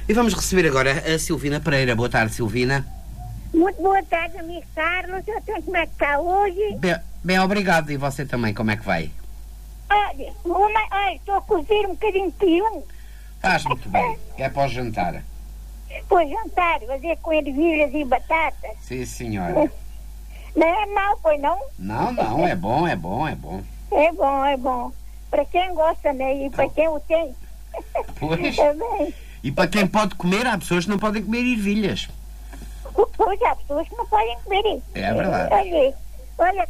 E vamos receber agora a Silvina Pereira. Boa tarde, Silvina. Muito boa tarde, amigo Carlos. Então, como é que está hoje? Bem, obrigado. E você também, como é que vai? Olha, estou a cozer um bocadinho de peru. Faz muito bem. É para o jantar. Pois jantar, fazer com ervilhas e batatas. Sim, senhora. Não é mau, pois não? Não, é bom, é bom, é bom. É bom, é bom. Para quem gosta, né? E para quem o tem. Pois. Também. E para quem pode comer, há pessoas que não podem comer ervilhas. Pois há pessoas que não podem comer isso. É verdade. Olha,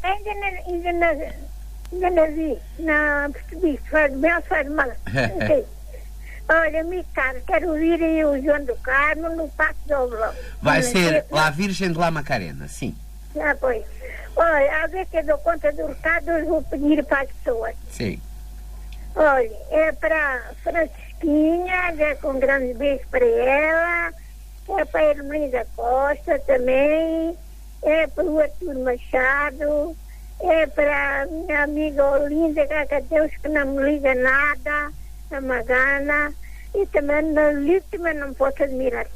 ainda não vi. Não percebi se faz bem ou se faz mal. Não sei. Olha, amigo Carlos, quero ouvir aí o João do Carmo no Passo do Oblão. Vai ser La Virgem de La Macarena, sim. Ah, pois. Olha, a ver que eu dou conta do recado, eu vou pedir para as pessoas. Sim. Olha, é para Francisquinha, é com um grande beijo para ela, é para a Hermelisa Costa também, é para o Arthur Machado, é para a minha amiga Olinda, que há Deus que não me liga nada, a Magana, e também na Lítima não posso admirar.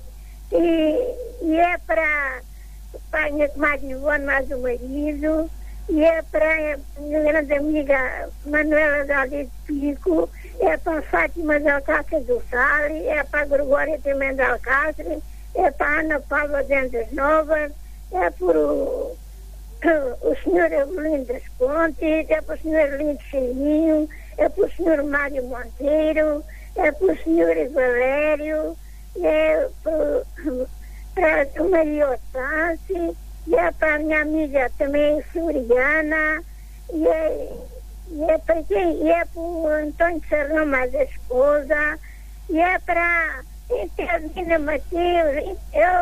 E é para a minha comadre Ivone, mais o marido, e é para a minha grande amiga Manuela de Aldeia de Pico, é para a Fátima de Alcácer do Sale, é para a Gregória também de Alcácer, é para a Ana Paula de Andas Novas, é por o senhor Avelino das Pontes, é para o senhor Lindo Cheirinho, é para o senhor Mário Monteiro, é para o senhor Valério, é para o Maria Otávio, e é para a minha amiga também Floriana, e é para quem? E é para o Antônio Serrão, mais a esposa, e é para a Teodina Mateus,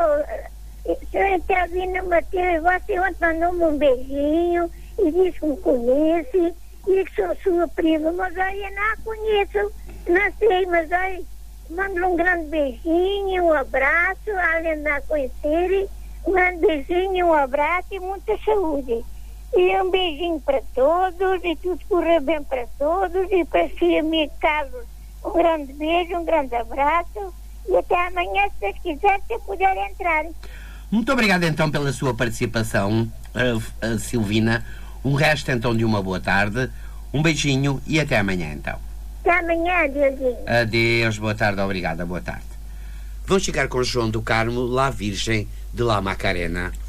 senhora Teodina Mateus, você ontem mandou-me um beijinho e disse que me conhece e que sou sua prima, mas olha, não a conheço, não sei, mas olha, mando um grande beijinho, um abraço, além de a conhecer, um grande beijinho, um abraço e muita saúde. E um beijinho para todos, e tudo correr bem para todos, e para si, amigo Carlos, um grande beijo, um grande abraço, e até amanhã, se Deus quiser, se eu puder entrar. Muito obrigado então pela sua participação, Silvina. Um resto então de uma boa tarde, um beijinho e até amanhã então. Até amanhã, Deusinho. Adeus, boa tarde, obrigada, boa tarde. Vão chegar com João do Carmo, La Virgem de La Macarena.